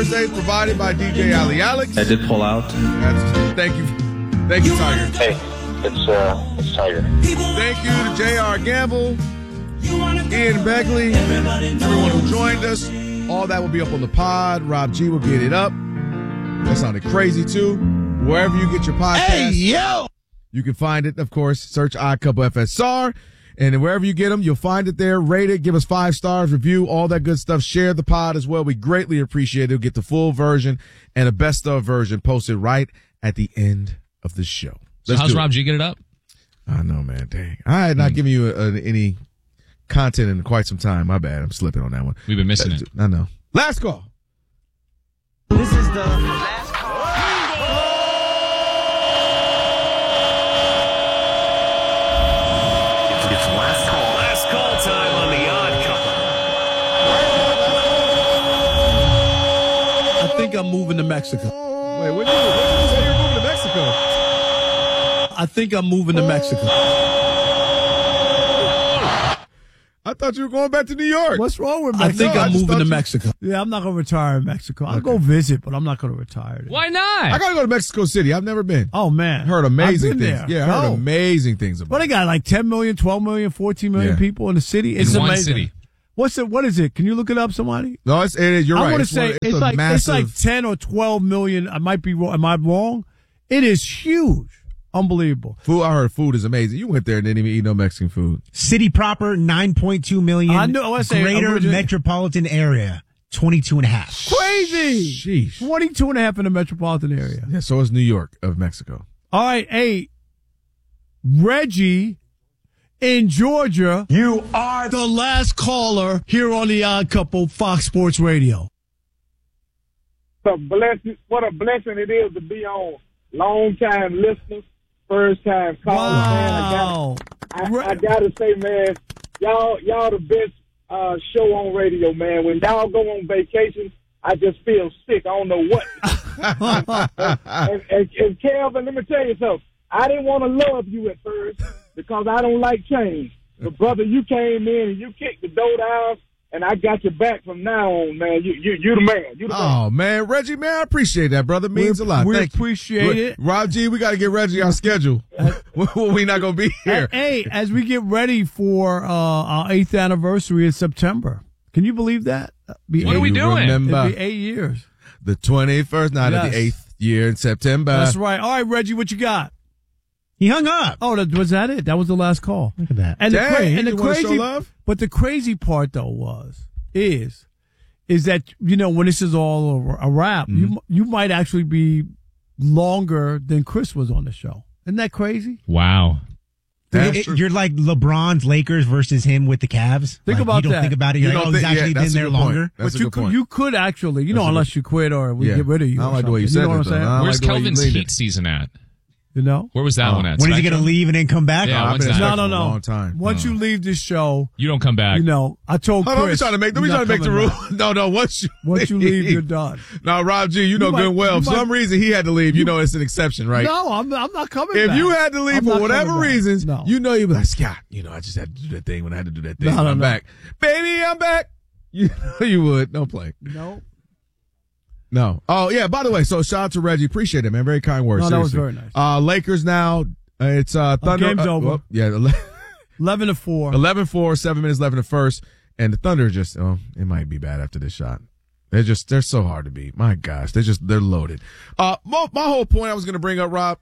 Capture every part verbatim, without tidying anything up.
Thursday provided by D J Ali Alex. I did pull out. That's, thank you. Thank you, Tiger. Hey, it's, uh, it's Tiger. Thank you to J R. Gamble, Ian Begley, everyone who joined us. All that will be up on the pod. Rob G will get it up. That sounded crazy, too. Wherever you get your podcast. Hey, yo! You can find it, of course. Search Odd Couple F S R. And wherever you get them, you'll find it there. Rate it. Give us five stars. Review. All that good stuff. Share the pod as well. We greatly appreciate it. You'll get the full version and a best of version posted right at the end of the show. So how's Rob G get it up? I know, man. Dang. I had not mm. given you a, a, any content in quite some time. My bad. I'm slipping on that one. We've been missing That's, it. I know. Last call. This is the last call. It's last call. Last call time on the Odd Couple. I think I'm moving to Mexico. Wait, what did you, what did you say you're moving to Mexico? I think I'm moving to Mexico. I thought you were going back to New York. What's wrong with Mexico? I think no, I'm I moving to you... Mexico. Yeah, I'm not going to retire in Mexico. I'll okay. go visit, but I'm not going to retire there. Why not? I got to go to Mexico City. I've never been. Oh, man. Heard amazing I've been things. There. Yeah, I heard oh. amazing things about it. Well, they got like ten million, twelve million, fourteen million yeah. people in the city. It's in one amazing. city. What's it? What is it? Can you look it up, somebody? No, it's, it is. You're I right. I want to it's say one, it's, it's like massive... it's like ten or twelve million. I might be wrong. Am I wrong? It is huge. Unbelievable. Food. I heard food is amazing. You went there and didn't even eat no Mexican food. City proper, nine point two million. I know. I say Greater originally. metropolitan area, twenty-two and a half. Crazy. Sheesh. twenty-two and a half in the metropolitan area. Yeah, so is New York of Mexico. All right. Hey, Reggie in Georgia. You are the last caller here on the Odd Couple, Fox Sports Radio. What a blessing, what a blessing it is to be on. Long time listeners, first time callers, wow. man. I got I, I gotta say, man, y'all y'all the best uh, show on radio, man. When y'all go on vacation, I just feel sick. I don't know what. and, and, and Kelvin, let me tell you something. I didn't want to love you at first because I don't like change. But brother, you came in and you kicked the door down. And I got your back from now on, man. You, you, you the man. You the man. Oh man, Reggie, man, I appreciate that, brother. It means we, a lot. We Thank appreciate you. it, Rob G. We got to get Reggie on schedule. we not gonna be here. Hey, as we get ready for uh, our eighth anniversary in September, can you believe that? Be what eight, are we doing? Remember It'll be eight years. The twenty-first night yes. of the eighth year in September. That's right. All right, Reggie, what you got? He hung up. Oh, that, was that it? That was the last call. Look at that. And Dang, the, cra- and the crazy, love? but the crazy part though was. Is, is that, you know, when this is all a, a wrap, mm-hmm. you you might actually be longer than Chris was on the show. Isn't that crazy? Wow. It, it, you're like LeBron's Lakers versus him with the Cavs. Think like, about you don't that. think about it. You're you like, oh, think, he's actually yeah, been there longer. But you could, you could actually, you that's know, unless you quit or we yeah. get rid of you. I don't like the way you, you said know it. What I'm saying? Where's like Kelvin's Heat season at? You know? Where was that oh. one at? When Spectrum? is he going to leave and then come back? Yeah, oh, when's that? No, no, no. A long time. Once oh. you leave this show, you don't come back. You know, I told Chris. Oh, don't be trying to make, don't be trying to make the rule. No, no. Once you once you leave, you're done. Now, Rob G, you know you good might, well. For might, some reason, he had to leave. You, you know, it's an exception, right? No, I'm, I'm not coming. If back. you had to leave I'm for whatever reasons, no. you know you'd be like, Scott, you know, I just had to do that thing when I had to do that thing. No, no, I'm no. back, baby. I'm back. You know you would. Don't play. No. No. Oh yeah. By the way, so shout out to Reggie. Appreciate it, man. Very kind words. No, seriously. that was very nice. Uh, Lakers now. Uh, it's uh, Thunder. Uh, game's uh, over. Well, yeah. Eleven to four. Eleven four. Seven minutes left in the first, and the Thunder just. Oh, it might be bad after this shot. They're just. They're so hard to beat. My gosh, they're just. They're loaded. Uh, my, my whole point I was going to bring up, Rob.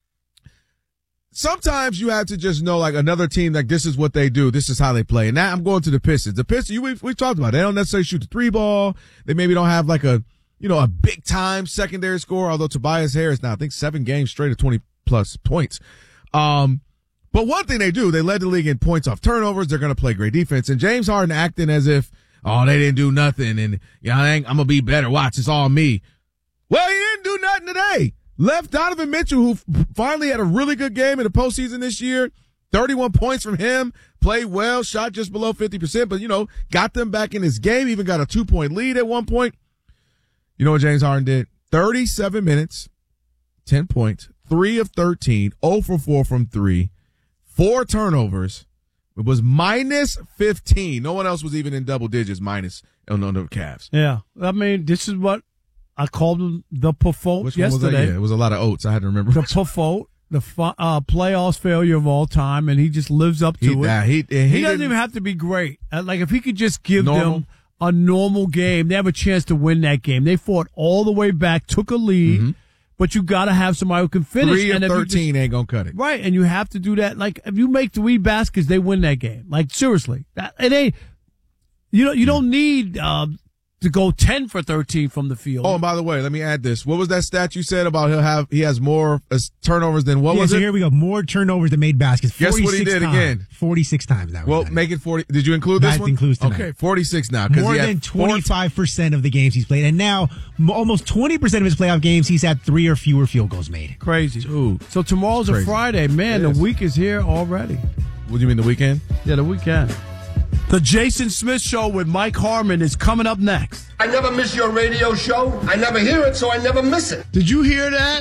Sometimes you have to just know, like, another team, like, this is what they do. This is how they play. And now I'm going to the Pistons. The Pistons, you, we've, we've talked about it. They don't necessarily shoot the three ball. They maybe don't have, like, a, you know, a big-time secondary score, although Tobias Harris now, I think, seven games straight at twenty-plus points. Um, but one thing they do, they led the league in points off turnovers. They're going to play great defense. And James Harden acting as if, oh, they didn't do nothing. And, you know, I'm going to be better. Watch, it's all me. Well, he didn't do nothing today. Left Donovan Mitchell, who finally had a really good game in the postseason this year. thirty-one points from him. Played well, shot just below fifty percent, but, you know, got them back in this game. Even got a two-point lead at one point. You know what James Harden did? thirty-seven minutes, ten points, three of thirteen, zero for four from three, four turnovers. It was minus fifteen. No one else was even in double digits minus on the Cavs. Yeah. I mean, this is what I called him the Puffote Which one was that? yesterday. Yeah, it was a lot of oats. I had to remember. The Puffote, the fu- uh, playoffs failure of all time, and he just lives up to He- it. nah, he- he he doesn't didn't- even have to be great. Uh, Like, if he could just give Normal. them a normal game, they have a chance to win that game. They fought all the way back, took a lead, but you got to have somebody who can finish. Three of and if you thirteen just- ain't gonna cut it. Right, and you have to do that. Like, if you make three baskets, they win that game. Like, seriously, that, it ain't. You don't. You don't need uh, to go ten for thirteen from the field. Oh, and by the way, let me add this. What was that stat you said about he'll have? He has more uh, turnovers than what yeah, was so it? here we go. More turnovers than made baskets. Guess what he did times. again? forty-six times that Well, was make it forty. Did you include this That one? includes tonight. Okay, forty-six now. 'cause More he had than four- twenty-five percent of the games he's played. And now, m- almost twenty percent of his playoff games, he's had three or fewer field goals made. Crazy. Dude, So tomorrow's a Crazy. Friday. Man, It the is. week is here already. what do you mean the weekend? Yeah, the weekend. The Jason Smith Show with Mike Harmon is coming up next. I never miss your radio show. I never hear it, so I never miss it. Did you hear that?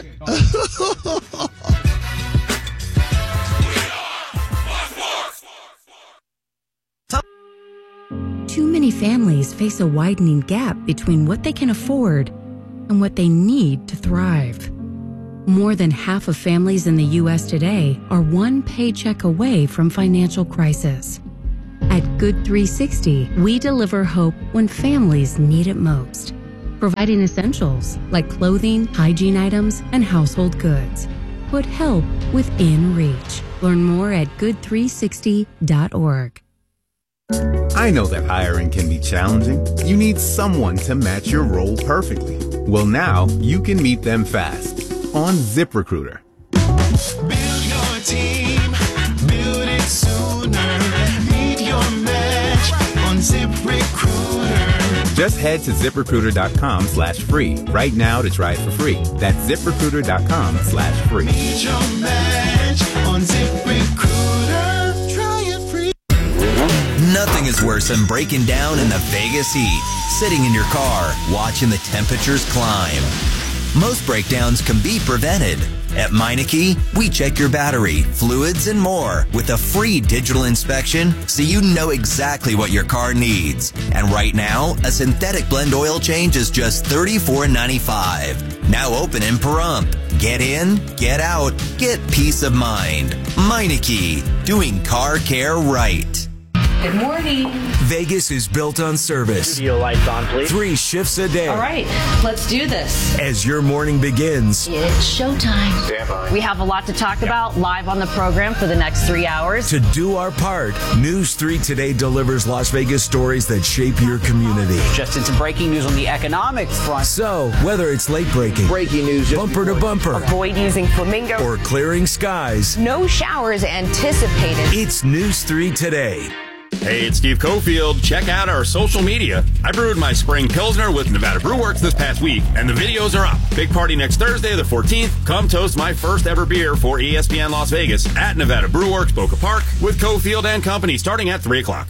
Too many families face a widening gap between what they can afford and what they need to thrive. More than half of families in the U S today are one paycheck away from financial crisis. At Good three sixty, we deliver hope when families need it most, providing essentials like clothing, hygiene items, and household goods. Put help within reach. Learn more at good three sixty dot org. I know that hiring can be challenging. You need someone to match your role perfectly. Well, now you can meet them fast on ZipRecruiter. Build your team, build it sooner. Meet your match on ZipRecruiter. Just head to ZipRecruiter.com slash free right now to try it for free. That's ZipRecruiter.com slash free. Meet your match on ZipRecruiter. Try it free. Nothing is worse than breaking down in the Vegas heat, sitting in your car, watching the temperatures climb. Most breakdowns can be prevented. At Meineke, we check your battery, fluids, and more with a free digital inspection so you know exactly what your car needs. And right now, a synthetic blend oil change is just thirty-four ninety-five. Now open in Pahrump. Get in, get out, get peace of mind. Meineke, doing car care right. Good morning. Vegas is built on service. Studio lights on, please. Three shifts a day. All right, let's do this. As your morning begins, It's showtime. Stand by. We have a lot to talk about live on the program for the next three hours. to do our part, News three Today delivers Las Vegas stories that shape your community. Just into breaking news on the economic front. So, whether it's late breaking, Breaking news. just bumper to before- bumper, Avoid using flamingo. or clearing skies, No showers anticipated. it's News three Today. Hey, it's Steve Cofield. Check out our social media. I brewed my spring Pilsner with Nevada Brew Works this past week, and the videos are up. Big party next Thursday, the fourteenth. Come toast my first ever beer for E S P N Las Vegas at Nevada Brew Works, Boca Park, with Cofield and Company starting at three o'clock.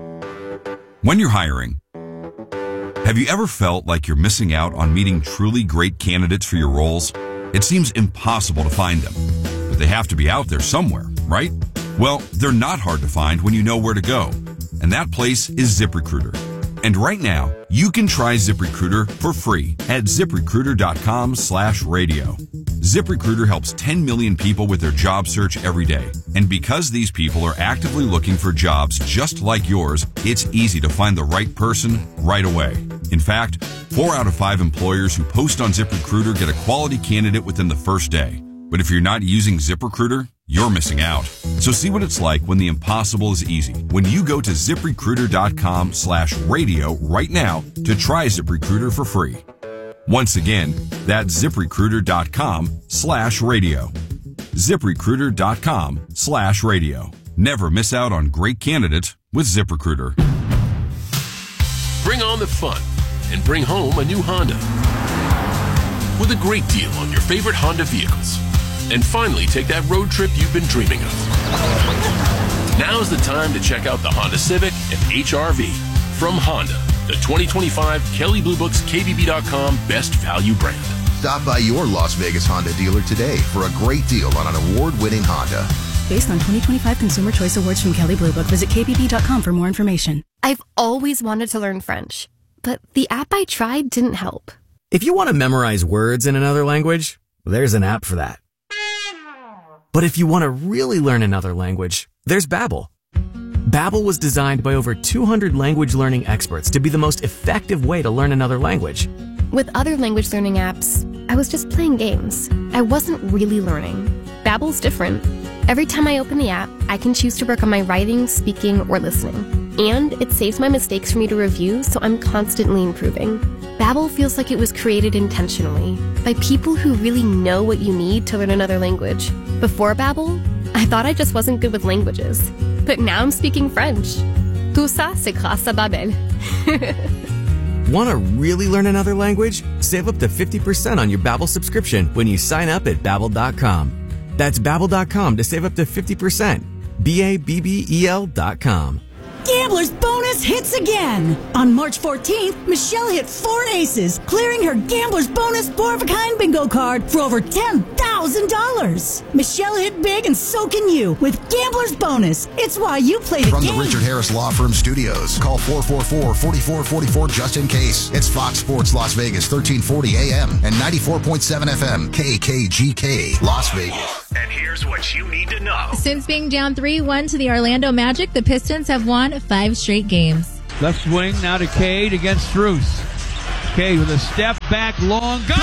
When you're hiring, have you ever felt like you're missing out on meeting truly great candidates for your roles? It seems impossible to find them, but they have to be out there somewhere, right? Well, they're not hard to find when you know where to go, and that place is ZipRecruiter. And right now, you can try ZipRecruiter for free at ZipRecruiter.com slash radio. ZipRecruiter helps ten million people with their job search every day. And because these people are actively looking for jobs just like yours, it's easy to find the right person right away. In fact, four out of five employers who post on ZipRecruiter get a quality candidate within the first day. But if you're not using ZipRecruiter, you're missing out. So see what it's like when the impossible is easy. When you go to ZipRecruiter.com slash radio right now to try ZipRecruiter for free. Once again, that's ZipRecruiter.com slash radio. ZipRecruiter.com slash radio. Never miss out on great candidates with ZipRecruiter. Bring on the fun and bring home a new Honda with a great deal on your favorite Honda vehicles. And finally take that road trip you've been dreaming of. Now's the time to check out the Honda Civic and H R V from Honda, the twenty twenty-five Kelley Blue Book's K B B dot com Best Value brand. Stop by your Las Vegas Honda dealer today for a great deal on an award-winning Honda. Based on twenty twenty-five Consumer Choice Awards from Kelley Blue Book, visit K B B dot com for more information. I've always wanted to learn French, but the app I tried didn't help. If you want to memorize words in another language, well, there's an app for that. But if you want to really learn another language, there's Babbel. Babbel was designed by over two hundred language learning experts to be the most effective way to learn another language. With other language learning apps, I was just playing games. I wasn't really learning. Babbel's different. Every time I open the app, I can choose to work on my writing, speaking, or listening. And it saves my mistakes for me to review, so I'm constantly improving. Babbel feels like it was created intentionally by people who really know what you need to learn another language. Before Babbel, I thought I just wasn't good with languages. But now I'm speaking French. Tout ça, c'est grâce à Babbel. Want to really learn another language? Save up to fifty percent on your Babbel subscription when you sign up at Babbel dot com. That's Babbel dot com to save up to fifty percent. B A B B E L dot com. Gambler's Bonus hits again. On March fourteenth, Michelle hit four aces, clearing her Gambler's Bonus four-of-a-kind bingo card for over ten thousand dollars. Michelle hit big and so can you with Gambler's Bonus. It's why you play the From game. the Richard Harris Law Firm Studios, call four four four, four four four four just in case. It's Fox Sports Las Vegas, thirteen forty A M and ninety-four point seven F M, K K G K, Las Vegas. And here's what you need to know. Since being down three one to the Orlando Magic, the Pistons have won five straight games. Left swing now to Cade against Strus. Cade with a step back, long go!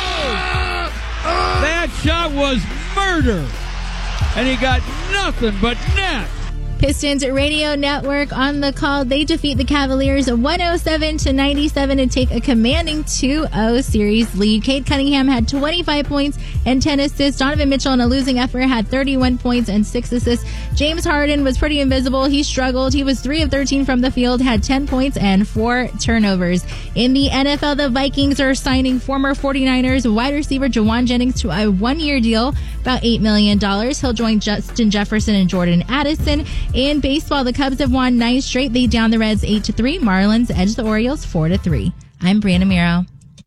That shot was murder, and he got nothing but net. Pistons Radio Network on the call. They defeat the Cavaliers one oh seven to ninety-seven and take a commanding two oh series lead. Cade Cunningham had twenty-five points and ten assists. Donovan Mitchell in a losing effort had thirty-one points and six assists. James Harden was pretty invisible. He struggled. He was three of thirteen from the field, had ten points and four turnovers. In the N F L, the Vikings are signing former forty-niners wide receiver Jawan Jennings to a one-year deal, about eight million dollars. He'll join Justin Jefferson and Jordan Addison. In baseball, the Cubs have won nine straight. They down the Reds eight to three. Marlins edge the Orioles four to three. I'm Brianna Miro.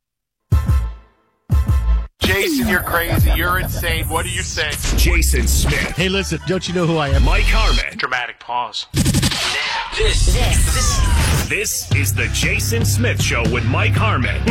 Jason, you're crazy. You're insane. What do you say? Jason Smith. Hey, listen, don't you know who I am? Mike Harmon. Dramatic pause. This, this, this is the Jason Smith Show with Mike Harmon.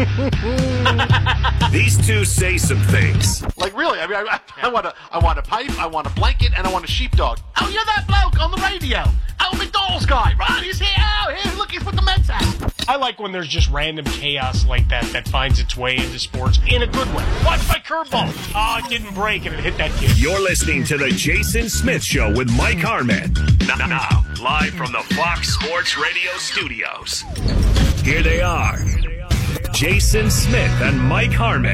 These two say some things. Like, really? I mean, I, I want a, I want a pipe, I want a blanket, and I want a sheepdog. Oh, you're that bloke on the radio. Oh, McDowell's guy, right? He's here. Oh, here, look, he's with the Mets hat. I like when there's just random chaos like that that finds its way into sports in a good way. Watch my curveball. Oh, it didn't break and it hit that kid. You're listening to the Jason Smith Show with Mike Harmon. Now, now, live from the Fox Sports Radio studios. Here they are, Jason Smith and Mike Harmon.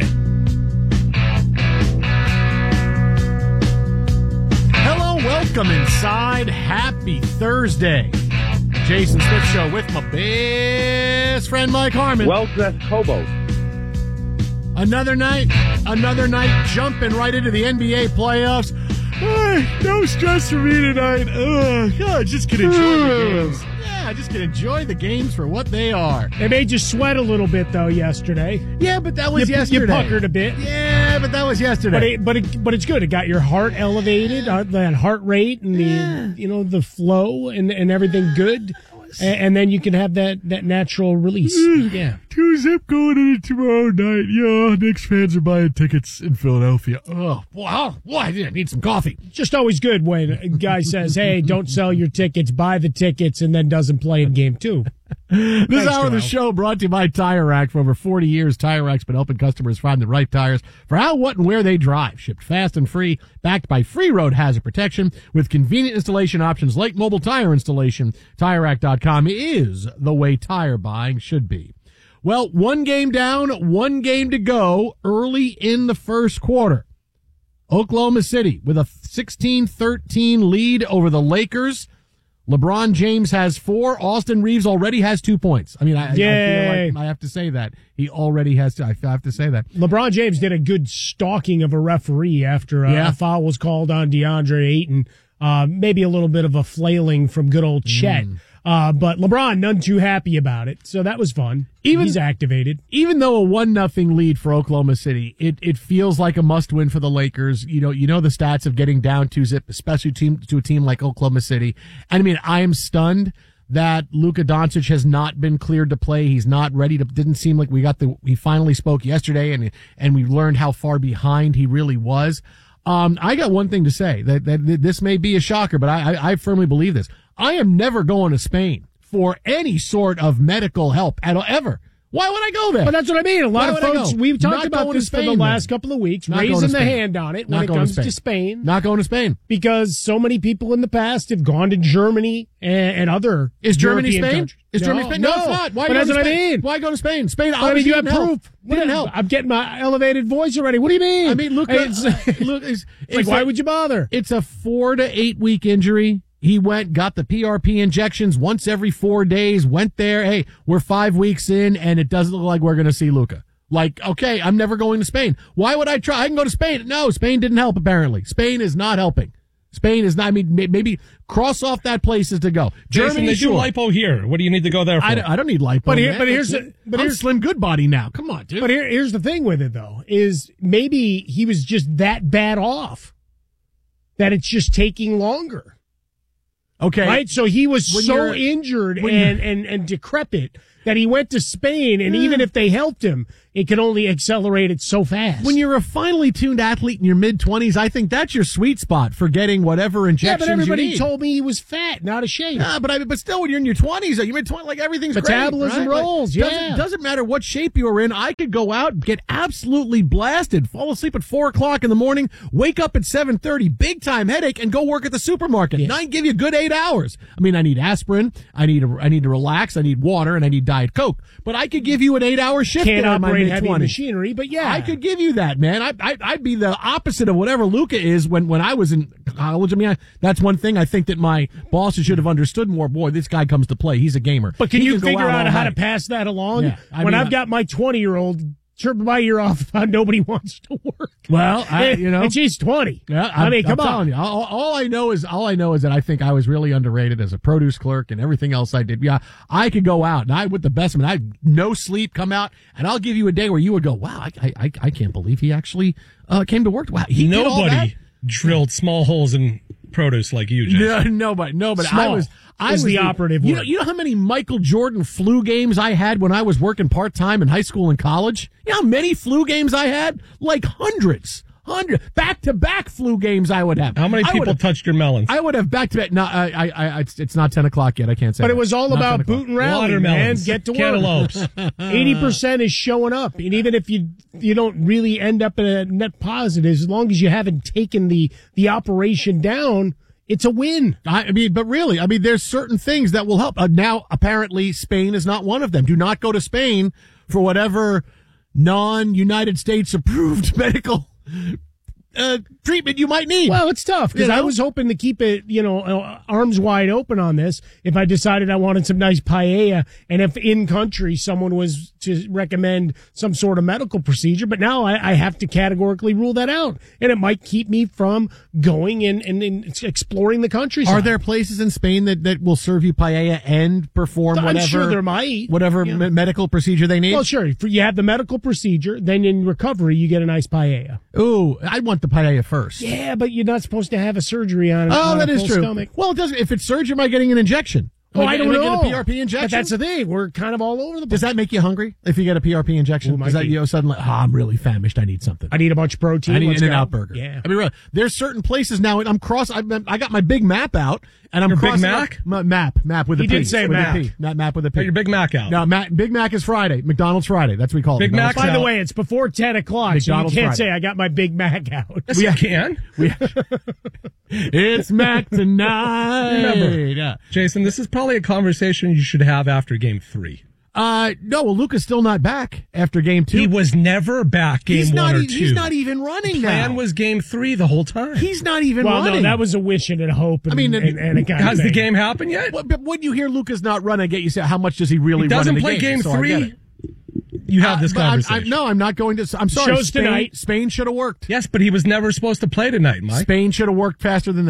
Hello, welcome inside. Happy Thursday. Jason Smith Show with my best friend Mike Harmon. Well-dressed hobo. Another night, another night jumping right into the N B A playoffs. Oh, no stress for me tonight. Oh, God, just can enjoy the games. Yeah, just can enjoy the games for what they are. It made you sweat a little bit, though, yesterday. Yeah, but that was you, yesterday. You puckered a bit. Yeah, but that was yesterday. But it, but it, but it's good. It got your heart elevated, uh, that heart rate and the Yeah. you know the flow and and everything good. And, and then you can have that, that natural release. Yeah. Two zip going in tomorrow night. Yeah, Knicks fans are buying tickets in Philadelphia. Oh, wow. Boy, I need some coffee. Just always good when a guy says, hey, don't sell your tickets, buy the tickets, and then doesn't play in game two. This Thanks, hour of the Joel. show brought to you by Tire Rack. For over forty years, Tire Rack's been helping customers find the right tires for how, what, and where they drive. Shipped fast and free, backed by free road hazard protection with convenient installation options like mobile tire installation. Tire Rack dot com is the way tire buying should be. Well, one game down, one game to go early in the first quarter. Oklahoma City with a sixteen thirteen lead over the Lakers. LeBron James has four. Austin Reeves already has two points. I mean, I, I feel like I have to say that. He already has to, I have to say that. LeBron James did a good stalking of a referee after uh, Yeah. a foul was called on DeAndre Ayton. Uh, maybe a little bit of a flailing from good old Chet. Mm. Uh, but LeBron, none too happy about it. So that was fun. Even- He's activated. Even though a one nothing lead for Oklahoma City, it, it feels like a must win for the Lakers. You know, you know the stats of getting down two zip, especially team to a team like Oklahoma City. And I mean, I am stunned that Luka Doncic has not been cleared to play. He's not ready to. Didn't seem like we got the. He finally spoke yesterday, and and we learned how far behind he really was. Um, I got one thing to say that that this may be a shocker, but I I, I firmly believe this. I am never going to Spain for any sort of medical help at all, ever. Why would I go there? But that's what I mean. A lot Why of would I folks, go? we've talked Not about going this to for the Spain, last man. couple of weeks, Not going raising to the Spain. hand on it Not when it going to comes Spain. to Spain. Not going to Spain. Because so many people in the past have gone to Germany and, and other Is Germany European Spain? countries. Is no, Germany Spain? No, it's not. Why but go that's to what I Spain? mean. Why go to Spain? Spain But I mean, obviously you have didn't help. proof. What Didn't yeah, help. I'm getting my elevated voice already. What do you mean? I mean, look, It's, look it's, it's like, it's why a- would you bother? It's a four to eight week injury. He went, got the P R P injections once every four days, went there. Hey, we're five weeks in, and it doesn't look like we're going to see Luka. Like, okay, I'm never going to Spain. Why would I try? I can go to Spain. No, Spain didn't help, apparently. Spain is not helping. Spain is not, I mean, may- maybe cross off that places to go. Jason, Germany, they sure. do lipo here. What do you need to go there for? I, don't- I don't need lipo. But here- man. but here's the- but I'm here's- Slim Goodbody now. Come on, dude. But here, here's the thing with it, though, is maybe he was just that bad off that it's just taking longer. Okay. Right? So he was When so you're- injured when and, you're- and, and decrepit that he went to Spain, and even if they helped him, it could only accelerate it so fast. When you're a finely tuned athlete in your mid twenties, I think that's your sweet spot for getting whatever yeah, injections but everybody you need. told me he was fat, not a shape. Yeah, but I, but still, when you're in your twenties, you're mid twenties, like everything's Metabolism great, right? rolls, Like, yeah. Doesn't, doesn't matter what shape you're in. I could go out, get absolutely blasted, fall asleep at four o'clock in the morning, wake up at seven thirty, big time headache, and go work at the supermarket. And I give you a good eight hours. I mean, I need aspirin, I need a, I need to relax, I need water, and I need Diet Coke. But I could give you an eight hour shift Can't there in my operate mid heavy twenties. machinery, but yeah. I could give you that, man. I, I, I'd be the opposite of whatever Luka is when, when I was in college. I mean, I, that's one thing I think that my bosses should have understood more. Boy, this guy comes to play. He's a gamer. But can He you go figure out all how to night. pass that along? Yeah, I when mean, I've I- got my twenty-year-old chirping my ear off about nobody wants to work. Well, I, you know, and she's twenty. Yeah, I I'm, mean, come I'm on. telling you, all, all I know is all I know is that I think I was really underrated as a produce clerk and everything else I did. Yeah, I could go out and I with the best man. I no sleep, come out, and I'll give you a day where you would go, wow, I I, I, I can't believe he actually uh, came to work. Wow, he did all that? Nobody drilled small holes in produce like you, Jason. No, nobody, nobody. I Small was, I is was the operative You word. know, you know how many Michael Jordan flu games I had when I was working part time in high school and college? You know how many flu games I had? Like hundreds, hundred back to back flu games I would have. How many I people would have- touched your melons? I would have back to back. No, I, I, I, it's, it's not ten o'clock yet. I can't say. But that. it was all Not about ten o'clock. boot and rally, man. Watermelons, Get to work. cantaloupes. Eighty percent is showing up, and even if you you don't really end up in a net positive, as long as you haven't taken the the operation down, it's a win. I I mean, but really, I mean, there's certain things that will help. Uh, now, apparently, Spain is not one of them. Do not go to Spain for whatever non-United States approved medical uh, treatment you might need. Well, it's tough because You know? I was hoping to keep it, you know, uh, arms wide open on this. If I decided I wanted some nice paella, and if in country someone was to recommend some sort of medical procedure, but now I, I have to categorically rule that out, and it might keep me from going and, and, and exploring the countryside. Are there places in Spain that, that will serve you paella and perform I'm whatever sure there might. whatever Yeah. me- medical procedure they need? Well, sure. For- You have the medical procedure, then in recovery you get a nice paella. Ooh, I want the paella first. Yeah, but you're not supposed to have a surgery on. Oh, on that a is full true. Stomach. Well, it doesn't. If it's surgery, am I getting an injection? Am Oh, I don't am know. Get a P R P injection. But that's the thing. We're kind of all over the place. Does that make you hungry if you get a P R P injection? Ooh, might Does that be. you know suddenly? Oh, I'm really famished. I need something. I need a bunch of protein. I need Let's an go. In-N-Out burger. Yeah. I mean, really, there's certain places now. And I'm cross. I, I got my Big Map out, and I'm Your Big crossing Mac? out- my map, map with a He P. did say with a Mac. P, not map with a P. Got your Big Mac out. No, Mac, Big Mac is Friday. McDonald's Friday. That's what we call it. Big McDonald's Mac's By the out. way, it's before ten o'clock, McDonald's so you can't Friday. say I got my Big Mac out. Yes, you can. We, it's Mac tonight. Remember, Yeah. Jason, this is probably a conversation you should have after game three. Uh, no, well, Luka's still not back after game two. He was never back game he's one not, or e- two. He's not even running The plan now. was game three the whole time. He's not even Well, running. no, that was a wish and a hope. And, I mean, and, and a kind Has of the thing. game happened yet? Well, but when you hear Luka's not running, I get you say, how much does he really He doesn't run in the play game So I get three. it. You have this Uh, but I'm- conversation. I'm, no, I'm not going to. I'm sorry. Show's Spain, tonight. Spain should have worked. Yes, but he was never supposed to play tonight, Mike. Spain should have worked faster than this.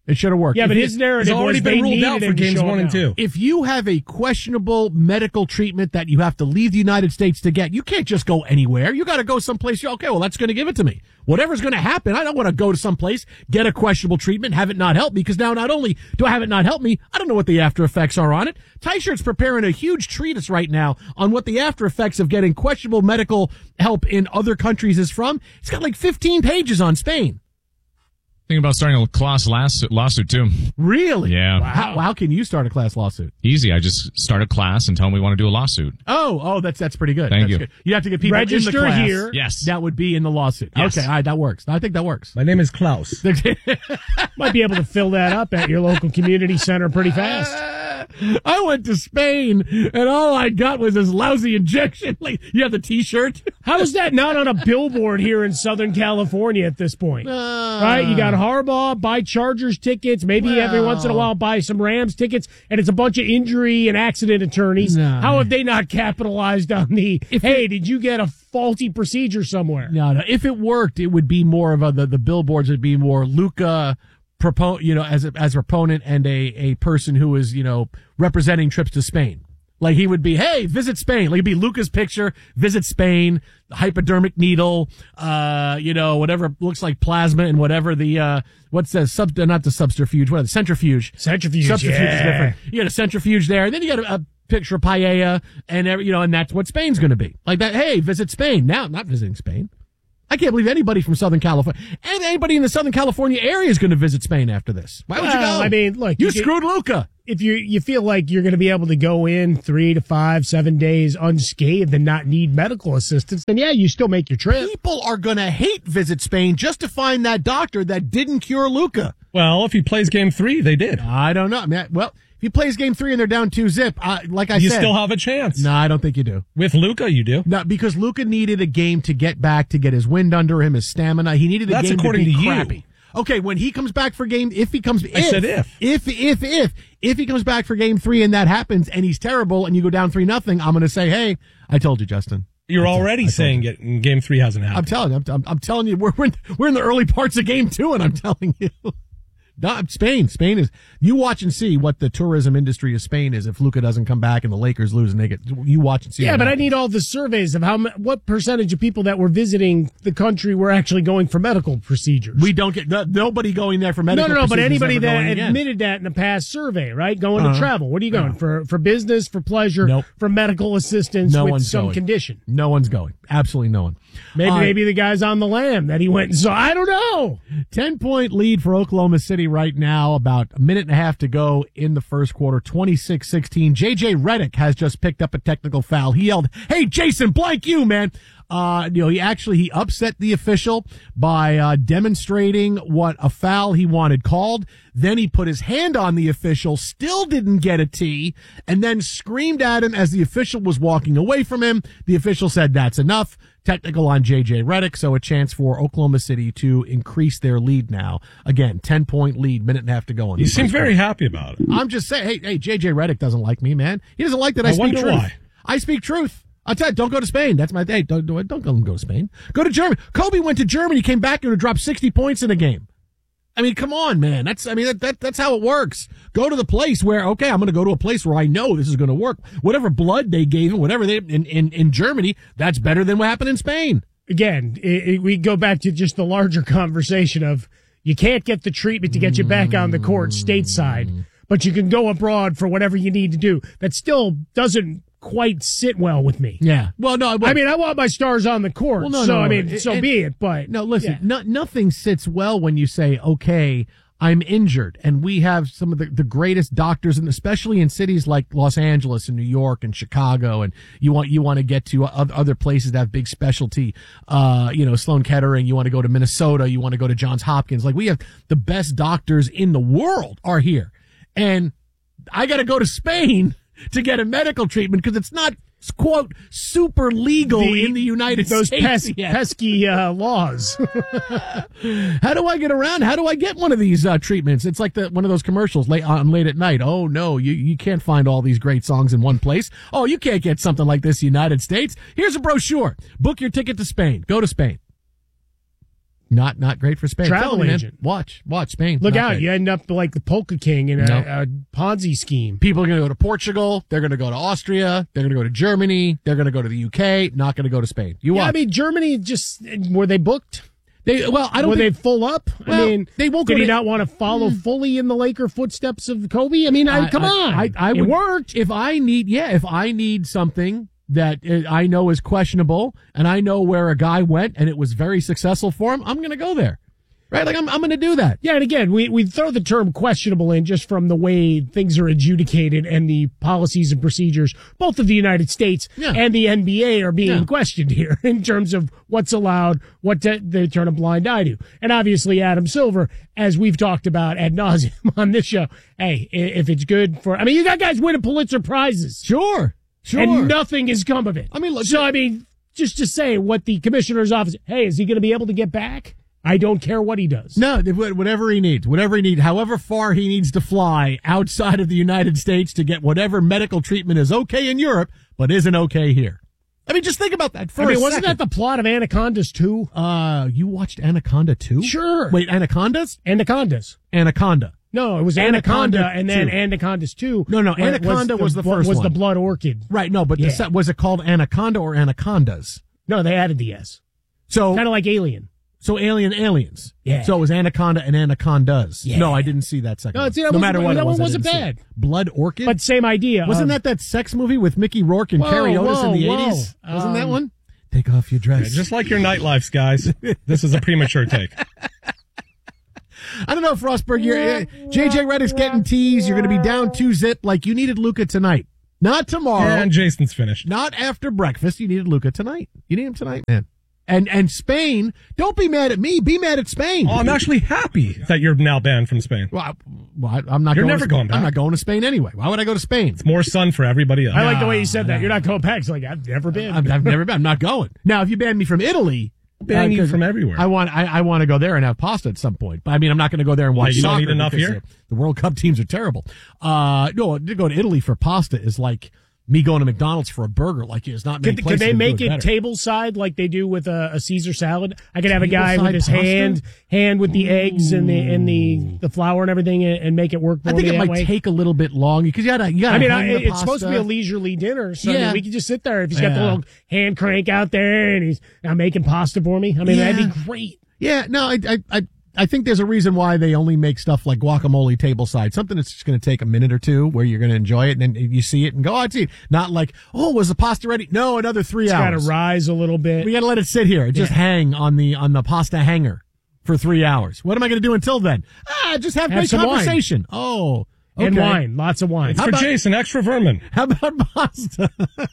It should have worked. Yeah, If but it- his narrative It's already was been they ruled needed out for him to games show one up and now. two. If you have a questionable medical treatment that you have to leave the United States to get, you can't just go anywhere. You got to go someplace. You're, okay, well, that's going to give it to me. Whatever's going to happen, I don't want to go to someplace, get a questionable treatment, have it not help me, because now not only do I have it not help me, I don't know what the after effects are on it. Ty-Shirt's preparing a huge treatise right now on what the after effects of getting questionable medical help in other countries is from. It's got like fifteen pages on Spain. Thinking about starting a class lawsuit, lawsuit too. Really? Yeah. Wow. How, how can you start a class lawsuit? Easy. I just start a class and tell them we want to do a lawsuit. Oh, oh, that's that's pretty good. Thank That's you. Good. You have to get people in Register the class. here. Yes. That would be in the lawsuit. Yes. Okay, all right, that works. I think that works. My name is Klaus. Might be able to fill that up at your local community center pretty fast. I went to Spain, and all I got was this lousy injection. Like, you have the T-shirt. How is that not on a billboard here in Southern California at this point? Uh, right? You got Harbaugh, buy Chargers tickets, maybe Well. every once in a while buy some Rams tickets, and it's a bunch of injury and accident attorneys. No. How have they not capitalized on the, hey, did you get a faulty procedure somewhere? No, no. If it worked, it would be more of a, the, the billboards would be more Luca, propo- you know, as a, as a proponent and a, a person who is, you know, representing trips to Spain. Like he would be, hey, visit Spain. Like it'd be Luca's picture, visit Spain, hypodermic needle, uh, you know, whatever looks like plasma and whatever the, uh, what's the sub, not the subterfuge, what, the centrifuge. Centrifuge, Subterfuge yeah. is different. You got a centrifuge there, and then you got a, a picture of paella, and every, you know, and that's what Spain's going to be. Like that, hey, visit Spain. Now, not visiting Spain. I can't believe anybody from Southern California, and anybody in the Southern California area is going to visit Spain after this. Why would you Well, go? I mean, look, you, you get- screwed Luca. If you you feel like you're going to be able to go in three to five, seven days unscathed and not need medical assistance, then yeah, you still make your trip. People are going to hate Visit Spain just to find that doctor that didn't cure Luca. Well, if he plays game three, they did. I don't know. I mean, well, if he plays game three and they're down two zip, uh, like I you said. still have a chance. No, I don't think you do. With Luca, you do. No, because Luca needed a game to get back, to get his wind under him, his stamina. He needed a That's game according to be to you. crappy. Okay, when he comes back for game, if he comes, I if, said if. if, if, if, if he comes back for game three and that happens and he's terrible and you go down three nothing, I'm going to say, hey, I told you, Justin. You're already saying it, and game three hasn't happened. I'm telling you, I'm, I'm, I'm telling you, we're, we're in, we're in the early parts of game two, and I'm telling you. Not Spain. Spain is, you watch and see what the tourism industry of Spain is if Luca doesn't come back and the Lakers lose and they get, you watch and see. Yeah, what but I happens. need all the surveys of how mu- what percentage of people that were visiting the country were actually going for medical procedures. We don't get, no, nobody going there for medical no, no, no, but procedures anybody ever that going again. admitted that in the past survey, right? Going Uh-huh. to travel. What are you going Uh-huh. for? For business, for pleasure, Nope. for medical assistance No with one's some going. condition. No one's going. Absolutely no one. Maybe All right. maybe the guy's on the lam that he went and saw. I don't know. ten point lead for Oklahoma City right now. About a minute and a half to go in the first quarter. twenty-six sixteen. J J Redick has just picked up a technical foul. He yelled, "Hey, Jason, blank you, man." Uh, you know, he actually, he upset the official by, uh, demonstrating what a foul he wanted called. Then he put his hand on the official, still didn't get a T, and then screamed at him as the official was walking away from him. The official said, "That's enough." Technical on J J Redick, so a chance for Oklahoma City to increase their lead now. Again, ten point lead, minute and a half to go. In You the seem first very quarter. happy about it. I'm just saying, hey, hey, J J Redick doesn't like me, man. He doesn't like that I, I speak wonder truth. why. I speak truth. I'll tell you, don't go to Spain. That's my, hey, don't, don't, don't go to Spain. Go to Germany. Kobe went to Germany, came back and dropped sixty points in a game. I mean, come on, man. That's, I mean, that, that, that's how it works. Go to the place where, okay, I'm going to go to a place where I know this is going to work. Whatever blood they gave him, whatever they, in, in, in Germany, that's better than what happened in Spain. Again, it, it, we go back to just the larger conversation of you can't get the treatment to get you back on the court stateside, but you can go abroad for whatever you need to do. That still doesn't quite sit well with me. Yeah. Well, no, I mean, I want my stars on the court. Well, no, so no, I no. mean, so And- be it. But No, listen, yeah. no, nothing sits well when you say, okay, I'm injured. And we have some of the, the greatest doctors, and especially in cities like Los Angeles and New York and Chicago. And you want, you want to get to oth- other places that have big specialty, uh, you know, Sloan Kettering. You want to go to Minnesota. You want to go to Johns Hopkins. Like, we have the best doctors in the world are here. And I got to go to Spain to get a medical treatment because it's not, quote, super legal The- in the United those States. pes- yet. pesky uh, laws. How do I get around? How do I get one of these uh, treatments? It's like the one of those commercials late on late at night. Oh no, you you can't find all these great songs in one place. Oh, you can't get something like this in the United States. Here's a brochure. Book your ticket to Spain. Go to Spain. Not not great for Spain. Travel Tell me, agent. Man, watch, watch Spain. Look Not out. great. You end up like the Polka King in a, No. a Ponzi scheme. People are going to go to Portugal. They're going to go to Austria. They're going to go to Germany. They're going to go to the U K. Not going to go to Spain. You Yeah, watch. I mean, Germany just, were they booked? They well, I don't. Were think, they full up? Well, I mean, they won't Did go he to- not want to follow fully in the Laker footsteps of Kobe? I mean, I, come on, I, I it would, worked. If I need, yeah, if I need something that uh, I know is questionable, and I know where a guy went and it was very successful for him, I'm going to go there. Right? Like I'm, I'm going to do that. Yeah, and again, we we throw the term questionable in just from the way things are adjudicated and the policies and procedures, both of the United States Yeah. and the N B A, are being Yeah. questioned here in terms of what's allowed, what to, they turn a blind eye to. And obviously, Adam Silver, as we've talked about ad nauseum on this show, hey, i- if it's good for, I mean, you got guys winning Pulitzer Prizes. Sure, sure. And nothing has come of it. I mean, look, so I mean, just to say what the commissioner's office, hey, is he going to be able to get back? I don't care what he does. No, whatever he needs, whatever he needs, however far he needs to fly outside of the United States to get whatever medical treatment is okay in Europe, but isn't okay here. I mean, just think about that for I mean, a wasn't second. that the plot of Anacondas two? Uh, you watched Anaconda two? Sure. Wait, Anacondas? Anacondas. Anaconda. No, it was Anaconda Anaconda, and then two. Anacondas two. No, no, where it Anaconda was the first was one. the Blood Orchid. Right, no, but Yeah. the, se- was it called Anaconda or Anacondas? No, they added the S. So Kind of like Alien. So Alien Aliens. Yeah. So it was Anaconda and Anacondas. Yeah. No, I didn't see that second No, one. see, that no wasn't- matter what that it was, one I wasn't didn't see bad. it. Blood Orchid? But same idea. Wasn't of- that that sex movie with Mickey Rourke and Whoa, Carrie Otis in the whoa, eighties? whoa. Wasn't that Um, one? Take off your dress. Yeah, just like your nightlives, guys. This is a premature take. I don't know, Frostberg. You're, uh, J J Redick's getting teased. You're going to be down two zip like you needed Luca tonight. Not tomorrow. And Jason's finished. Not after breakfast. You needed Luca tonight. You need him tonight, man. And and Spain, don't be mad at me. Be mad at Spain. Oh, I'm actually happy that you're now banned from Spain. Well, I, well, I, I'm not. You're going never to, going back. I'm not going to Spain anyway. Why would I go to Spain? It's more sun for everybody else. I like the way you said that. You're not going back. It's like, I've never been. I've, I've never been. I'm not going. Now, if you ban me from Italy, ban uh, you 'cause from everywhere. I want. I, I want to go there and have pasta at some point. But I mean, I'm not going to go there and Why, watch you don't soccer eat enough because here? The, the World Cup teams are terrible. Uh, no, to go to Italy for pasta is like me going to McDonald's for a burger. Like it's not many Could, places could they that do make it better. table side like they do with a, a Caesar salad? I could have a guy Tableside with his pasta? hand hand with the eggs and the and the the flour and everything and, and make it work. For I think me it that might way. take a little bit long because you got to. You got I to. mean, I, it's supposed to be a leisurely dinner, so I Yeah. mean, we could just sit there if he's got the Yeah. little hand crank out there and he's now making pasta for me. I mean, Yeah. that'd be great. Yeah, no, I, I, I, I think there's a reason why they only make stuff like guacamole tableside. Something that's just going to take a minute or two where you're going to enjoy it and then you see it and go, oh, it's eat. Not like, oh, was the pasta ready? No, another three It's got to hours. rise a little bit. We got to let it sit here. Just Yeah. hang on the on the pasta hanger for three hours. What am I going to do until then? Ah, just have, Have great some wine. conversation. Oh, okay. And wine, lots of wine. It's How for about- Jason, extra vermin. How about pasta?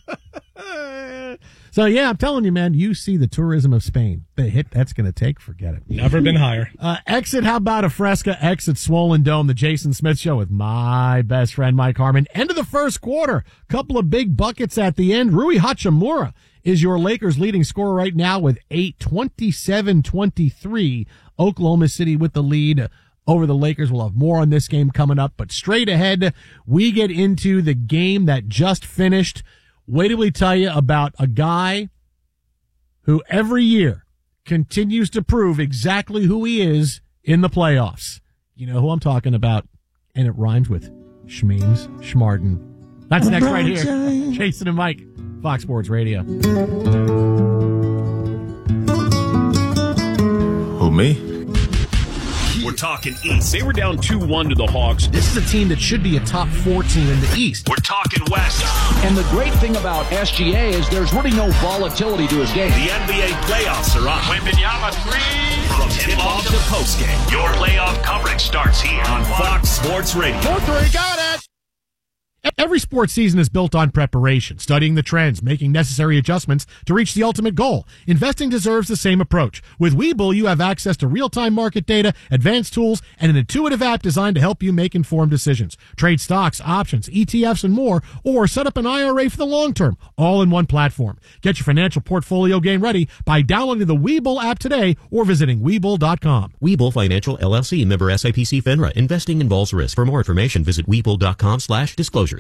So yeah, I'm telling you, man, you see the tourism of Spain. The hit that's going to take, forget it. Never been higher. Uh, exit, how about a Fresca? Exit Swollen Dome, the Jason Smith Show with my best friend, Mike Harmon. End of the first quarter. Couple of big buckets at the end. Rui Hachimura is your Lakers leading scorer right now with eight, twenty-seven twenty-three. Oklahoma City with the lead over the Lakers. We'll have more on this game coming up, but straight ahead, we get into the game that just finished. Wait till we tell you about a guy who every year continues to prove exactly who he is in the playoffs. You know who I'm talking about, and it rhymes with Schmeems Schmarden. That's next right here. Jason and Mike, Fox Sports Radio. Who, me? We're talking East. They were down two one to the Hawks. This is a team that should be a top four team in the East. We're talking West. And the great thing about S G A is there's really no volatility to his game. The N B A playoffs are on. Wembanyama three. From tip-off to postgame, your playoff coverage starts here on Fox Sports Radio. Four three, got it. Every sports season is built on preparation, studying the trends, making necessary adjustments to reach the ultimate goal. Investing deserves the same approach. With Webull, you have access to real-time market data, advanced tools, and an intuitive app designed to help you make informed decisions. Trade stocks, options, E T Fs, and more, or set up an I R A for the long term, all in one platform. Get your financial portfolio game ready by downloading the Webull app today or visiting Webull dot com. Webull Financial, L L C, member S I P C FINRA. Investing involves risk. For more information, visit Webull dot com slash disclosures.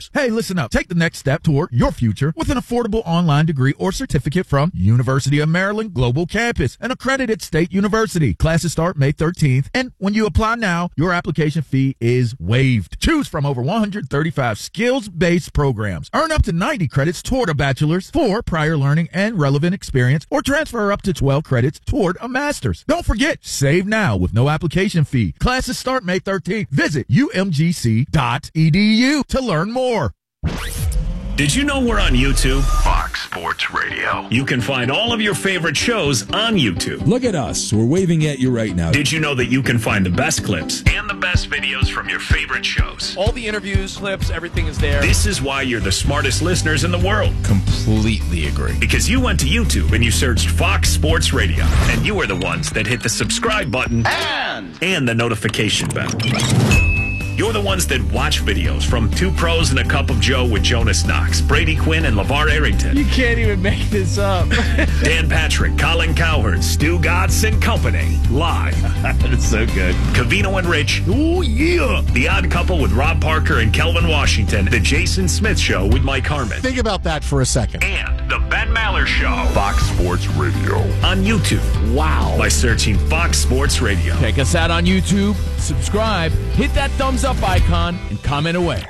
Hey, listen up. Take the next step toward your future with an affordable online degree or certificate from University of Maryland Global Campus, an accredited state university. Classes start May thirteenth, and when you apply now, your application fee is waived. Choose from over one hundred thirty-five skills-based programs. Earn up to ninety credits toward a bachelor's for prior learning and relevant experience, or transfer up to twelve credits toward a master's. Don't forget, save now with no application fee. Classes start May thirteenth. Visit U M G C dot E D U to learn more. Did you know we're on YouTube? Fox Sports Radio. You can find all of your favorite shows on YouTube. Look at us. We're waving at you right now. Did you know that you can find the best clips and the best videos from your favorite shows? All the interviews, clips, everything is there. This is why you're the smartest listeners in the world. Completely agree. Because you went to YouTube and you searched Fox Sports Radio, and you are the ones that hit the subscribe button and, and the notification bell. You're the ones that watch videos from Two Pros and a Cup of Joe with Jonas Knox, Brady Quinn, and LeVar Arrington. You can't even make this up. Dan Patrick, Colin Cowherd, Stu Gatz and Company. Live. That's so good. Cavino and Rich. Oh, yeah. The Odd Couple with Rob Parker and Kelvin Washington. The Jason Smith Show with Mike Harmon. Think about that for a second. And The Ben Maller Show. Fox Sports Radio. On YouTube. Wow. By searching Fox Sports Radio. Check us out on YouTube. Subscribe. Hit that thumbs up icon and comment away.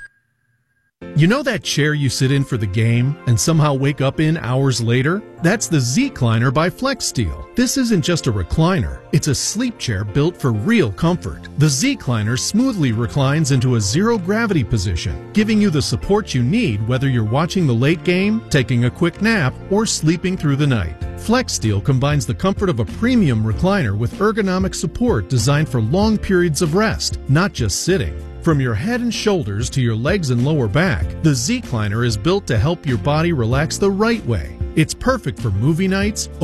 You know that chair you sit in for the game and somehow wake up in hours later? That's the Z-Cliner by FlexSteel. This isn't just a recliner. It's a sleep chair built for real comfort. The Z-Cliner smoothly reclines into a zero-gravity position, giving you the support you need whether you're watching the late game, taking a quick nap, or sleeping through the night. FlexSteel combines the comfort of a premium recliner with ergonomic support designed for long periods of rest, not just sitting. From your head and shoulders to your legs and lower back, the Z-Cliner is built to help your body relax the right way. It's perfect for movie nights,